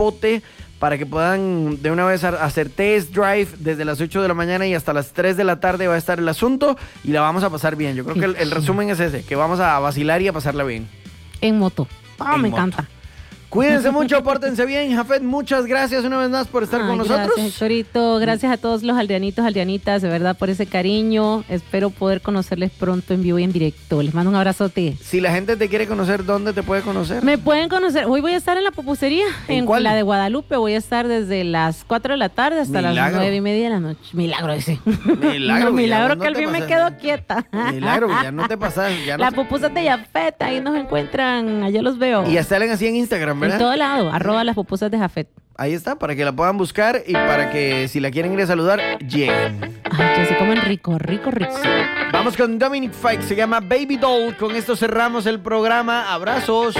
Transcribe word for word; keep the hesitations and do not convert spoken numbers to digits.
pote para que puedan de una vez hacer test drive desde las ocho de la mañana y hasta las tres de la tarde va a estar el asunto y la vamos a pasar bien. Yo creo que el, el resumen es ese, que vamos a vacilar y a pasarla bien. En moto. Ah, oh, me moto. encanta. Cuídense mucho, pórtense bien. Jafet, muchas gracias una vez más por estar Ay, con nosotros. Gracias, Héctorito. Gracias a todos los aldeanitos, aldeanitas, de verdad, por ese cariño. Espero poder conocerles pronto en vivo y en directo. Les mando un abrazote. Si la gente te quiere conocer, ¿dónde te puede conocer? Me pueden conocer. Hoy voy a estar en la pupusería, ¿En en cuál? la de Guadalupe. Voy a estar desde las cuatro de la tarde hasta Milagro. las nueve y media de la noche. Milagro ese. Milagro. No, milagro no que al te fin me pasas. quedo quieta. Milagro, ya no te pasas. Ya no La te... pupusa de Jafet, ahí nos encuentran, allá los veo. Y ya salen así en Instagram, ¿verdad? En todo lado, arroba las pupusas de Jafet. Ahí está, para que la puedan buscar y para que si la quieren ir a saludar, lleguen. Ay, que así comen rico, rico, rico. Vamos con Dominic Fike, se llama Baby Doll. Con esto cerramos el programa. Abrazos.